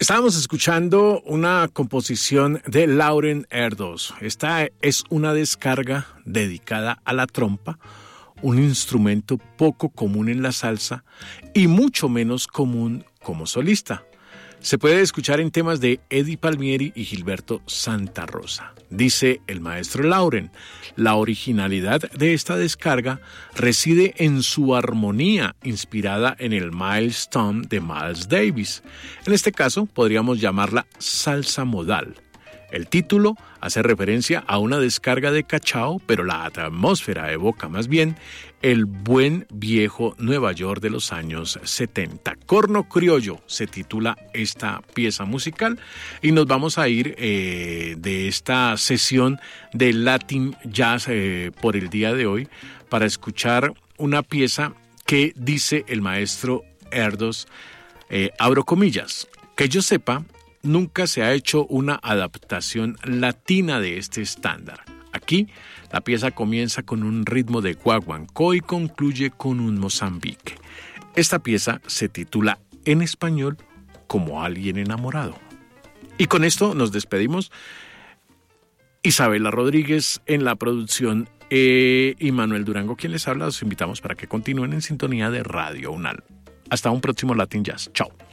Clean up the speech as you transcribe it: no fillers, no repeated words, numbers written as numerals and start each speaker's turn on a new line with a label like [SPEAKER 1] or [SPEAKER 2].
[SPEAKER 1] Estábamos escuchando una composición de Lauren Erdos. Esta es una descarga dedicada a la trompa, un instrumento poco común en la salsa y mucho menos común como solista. Se puede escuchar en temas de Eddie Palmieri y Gilberto Santa Rosa. Dice el maestro Lauren, la originalidad de esta descarga reside en su armonía inspirada en el Milestone de Miles Davis. En este caso podríamos llamarla salsa modal. El título hace referencia a una descarga de cachao, pero la atmósfera evoca más bien el buen viejo Nueva York de los años 70. Corno Criollo se titula esta pieza musical y nos vamos a ir de esta sesión de Latin Jazz por el día de hoy para escuchar una pieza que dice el maestro Erdos, abro comillas, que yo sepa, nunca se ha hecho una adaptación latina de este estándar. Aquí, la pieza comienza con un ritmo de guaguancó y concluye con un Mozambique. Esta pieza se titula en español Como alguien enamorado. Y con esto nos despedimos. Isabela Rodríguez en la producción y Manuel Durango quien les habla. Los invitamos para que continúen en sintonía de Radio UNAL. Hasta un próximo Latin Jazz. Chao.